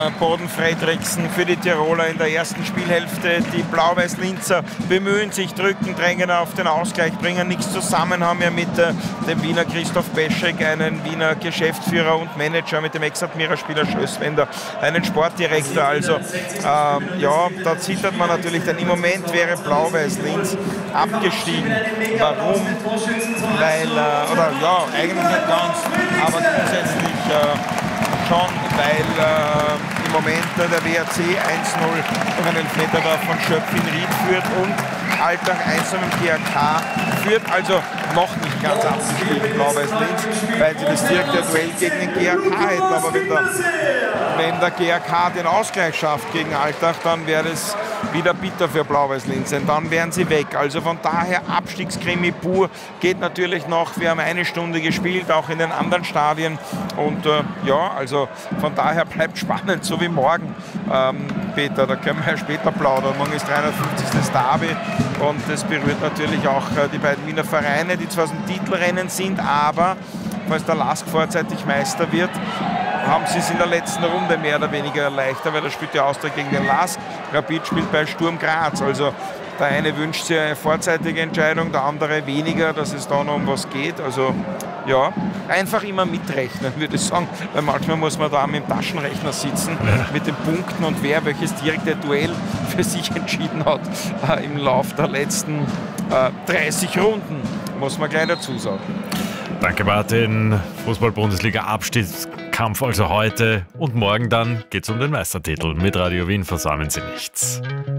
Boden Fredriksen für die Tiroler in der ersten Spielhälfte. Die Blau-Weiß-Linzer bemühen sich, drücken, drängen auf den Ausgleich, bringen nichts zusammen, haben ja mit dem Wiener Christoph Peschek einen Wiener Geschäftsführer und Manager, mit dem Ex-Admira-Spieler Schösswender einen Sportdirektor. Also ja, da zittert man natürlich, denn im Moment wäre Blau-Weiß-Linz abgestiegen. Warum? Weil, oder ja, eigentlich nicht ganz, aber grundsätzlich schon, weil im Moment der WRC 1-0 durch einen Elfmeter da von Schöpf-in-Ried führt und Altach 1-0 im GAK führt, also noch nicht ganz abgestiegen, Blau-Weiß-Linz, weil sie das direkte Duell gegen den GAK hätten. Aber wenn der GAK den Ausgleich schafft gegen Altach, dann wäre es wieder bitter für Blau-Weiß-Linz, denn dann wären sie weg. Also von daher Abstiegskrimi pur, geht natürlich noch. Wir haben eine Stunde gespielt, auch in den anderen Stadien. Und ja, also von daher bleibt spannend, so wie morgen, Peter. Da können wir ja später plaudern. Morgen ist 350. Derby und das berührt natürlich auch die beiden Wiener Vereine, die zwar aus dem Titelrennen sind, aber falls der LASK vorzeitig Meister wird, haben sie es in der letzten Runde mehr oder weniger leichter, weil da spielt der Austria gegen den LASK. Rapid spielt bei Sturm Graz. Also der eine wünscht sich eine vorzeitige Entscheidung, der andere weniger, dass es da noch um was geht. Also ja, einfach immer mitrechnen, würde ich sagen. Weil manchmal muss man da mit dem Taschenrechner sitzen, mit den Punkten und wer welches direkte Duell für sich entschieden hat im Lauf der letzten 30 Runden, muss man gleich dazu sagen. Danke, Martin. Fußball-Bundesliga-Abstiegskampf also heute und morgen dann geht es um den Meistertitel. Mit Radio Wien versäumen Sie nichts.